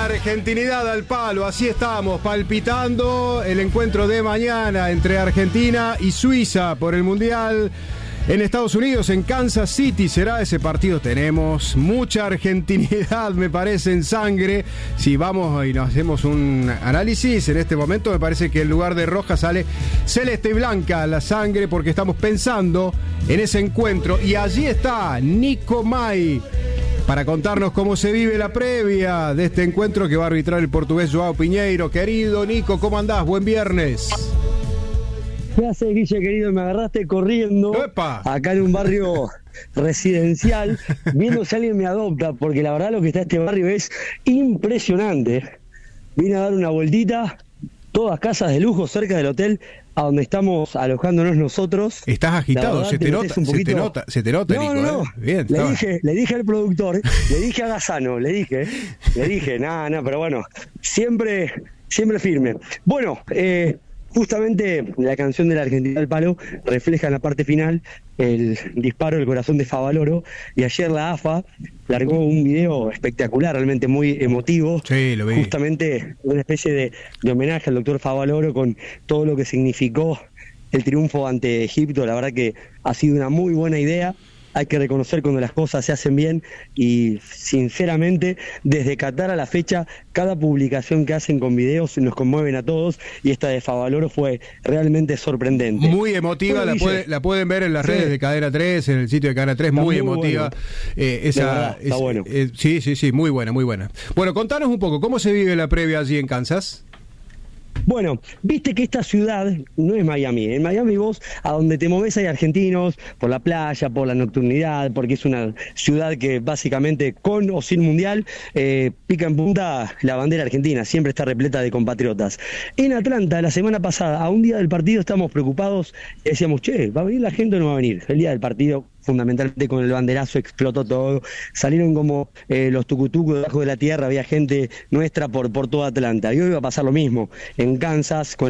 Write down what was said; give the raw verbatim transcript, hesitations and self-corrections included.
Argentinidad al palo, así estamos, palpitando el encuentro de mañana entre Argentina y Suiza por el Mundial en Estados Unidos, en Kansas City será ese partido. Tenemos mucha argentinidad, me parece, en sangre. Si vamos y nos hacemos un análisis, en este momento me parece que en lugar de roja sale celeste y blanca la sangre, porque estamos pensando en ese encuentro. Y allí está Nico May para contarnos cómo se vive la previa de este encuentro que va a arbitrar el portugués Joao Pinheiro. Querido Nico, ¿cómo andás? Buen viernes. ¿Qué haces, Guille, querido? Me agarraste corriendo. ¡Epa! Acá en un barrio residencial, viendo si alguien me adopta, porque la verdad lo que está este barrio es impresionante. Vine a dar una vueltita, todas casas de lujo cerca del hotel a donde estamos alojándonos nosotros. Estás agitado, verdad, se, te nota, poquito... se te nota, se te nota, no, Nico. No, ¿eh? Bien, le, dije, le dije al productor, le dije a Gazano, le dije, le dije, nada, nada, pero bueno, siempre, siempre firme. Bueno, eh... justamente la canción de la Argentina al palo refleja en la parte final el disparo del corazón de Favaloro, y ayer la A F A largó un video espectacular, realmente muy emotivo. Sí, lo vi. Justamente una especie de, de homenaje al doctor Favaloro con todo lo que significó el triunfo ante Egipto. La verdad que ha sido una muy buena idea. Hay que reconocer cuando las cosas se hacen bien, y sinceramente desde Qatar a la fecha cada publicación que hacen con videos nos conmueven a todos, y esta de Favaloro fue realmente sorprendente. Muy emotiva, bueno, la, puede, la pueden ver en las sí. redes de Cadena tres, en el sitio de Cadena tres, muy, muy emotiva. Bueno. Eh, esa, verdad, está es, bueno. Eh, sí, sí, sí, muy buena, muy buena. Bueno, contanos un poco, ¿cómo se vive la previa allí en Kansas? Bueno, viste que esta ciudad no es Miami. En Miami vos, a donde te moves hay argentinos, por la playa, por la nocturnidad, porque es una ciudad que básicamente, con o sin mundial, eh, pica en punta la bandera argentina, siempre está repleta de compatriotas. En Atlanta, la semana pasada, a un día del partido, estábamos preocupados y decíamos, che, ¿va a venir la gente o no va a venir? El día del partido, fundamentalmente con el banderazo, explotó todo, salieron como eh, los tucutucos debajo de la tierra, había gente nuestra por, por toda Atlanta, y hoy va a pasar lo mismo en Kansas, con